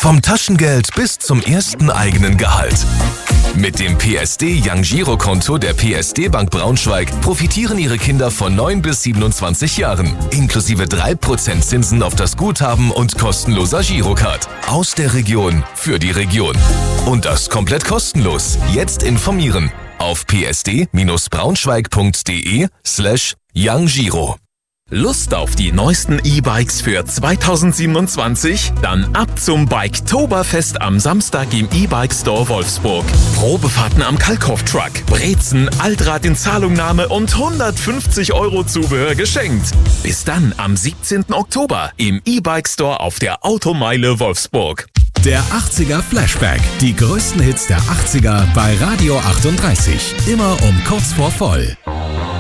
Vom Taschengeld bis zum ersten eigenen Gehalt. Mit dem PSD Young Girokonto der PSD Bank Braunschweig profitieren Ihre Kinder von 9 bis 27 Jahren. Inklusive 3% Zinsen auf das Guthaben und kostenloser Girocard. Aus der Region für die Region. Und das komplett kostenlos. Jetzt informieren auf psd-braunschweig.de/younggiro. Lust auf die neuesten E-Bikes für 2027? Dann ab zum Biketoberfest am Samstag im E-Bike Store Wolfsburg. Probefahrten am Kalkhoff-Truck, Brezen, Altrad in Zahlungnahme und 150 € Zubehör geschenkt. Bis dann am 17. Oktober im E-Bike Store auf der Automeile Wolfsburg. Der 80er Flashback. Die größten Hits der 80er bei Radio 38. Immer um kurz vor voll.